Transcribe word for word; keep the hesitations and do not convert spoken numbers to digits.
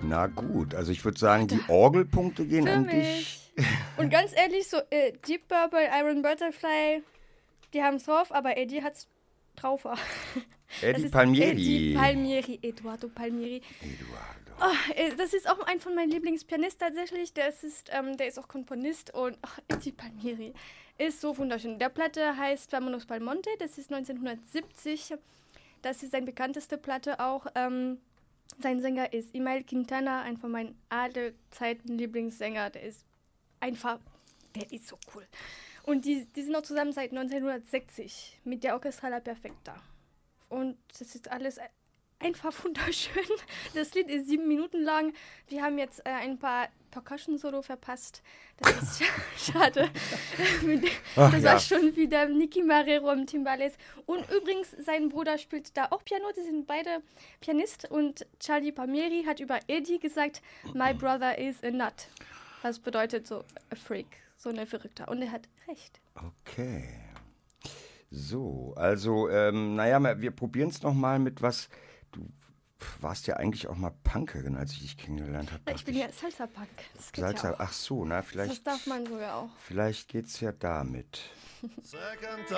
Na gut, also ich würde sagen, die Orgelpunkte gehen Für an mich. dich. Und ganz ehrlich, so äh, Deep Purple, Iron Butterfly, die haben es drauf, aber Eddie hat's drauf. Eddie Palmieri. Eddie Palmieri, Eduardo Palmieri. Eduardo. Oh, äh, das ist auch ein von meinen Lieblingspianisten tatsächlich. Der ist, ähm, der ist auch Komponist und ach, Eddie Palmieri ist so wunderschön. Der Platte heißt Vámonos pa'l Monte, das ist neunzehnhundertsiebzig. Das ist seine bekannteste Platte auch. Ähm, sein Sänger ist Ismael Quintana, ein von meinen allzeiten Lieblingssänger. Der ist einfach, der ist so cool. Und die, die sind auch zusammen seit neunzehnhundertsechzig mit der Orchestra La Perfecta. Und das ist alles einfach wunderschön. Das Lied ist sieben Minuten lang. Wir haben jetzt äh, ein paar Percussion-Solo verpasst. Das ist sch- schade. Ach, das ja. war schon wieder Nicky Marrero am Timbales. Und übrigens, sein Bruder spielt da auch Piano. Die sind beide Pianist. Und Charlie Palmieri hat über Eddie gesagt, my brother is a nut. Das bedeutet so a freak, so eine Verrückte. Und er hat recht. Okay. So, also, ähm, naja, wir probieren es nochmal mit was. Du warst ja eigentlich auch mal Punkerin, als ich dich kennengelernt habe. Ich bin ja Salsa-Punk. Das geht Salsa, ja auch. ach so, na, vielleicht. Das darf man sogar auch. Vielleicht geht's ja damit. Second